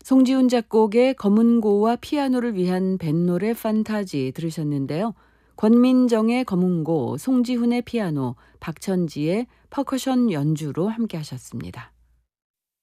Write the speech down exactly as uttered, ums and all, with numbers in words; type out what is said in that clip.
송지훈 작곡의 검은고와 피아노를 위한 뱃노래 판타지 들으셨는데요. 권민정의 검은고, 송지훈의 피아노, 박천지의 퍼커션 연주로 함께 하셨습니다.